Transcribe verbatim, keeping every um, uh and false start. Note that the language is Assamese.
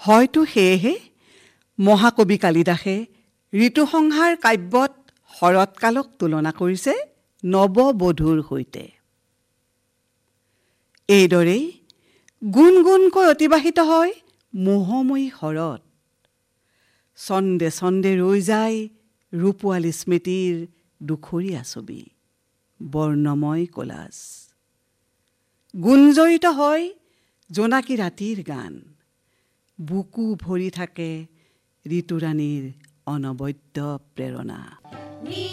হয়তো সেয়েহে মহাকবি কালিদাসে ঋতুসংহাৰ কাব্যত শৰৎকালক তুলনা কৰিছে নৱবধূৰ সৈতে। এইদৰেই গুণ গুণকৈ অতিবাহিত হয় মোহময়ী শৰৎ। ছন্দে ছন্দে ৰৈ যায় ৰূপোৱালী স্মৃতিৰ দুখৰীয়া ছবি, বৰ্ণময় কলাজ। গুঞ্জৰিত হয় জোনাকী ৰাতিৰ গান, বুকু ভৰি থাকে ঋতুৰাণীৰ অনবদ্য প্ৰেৰণা।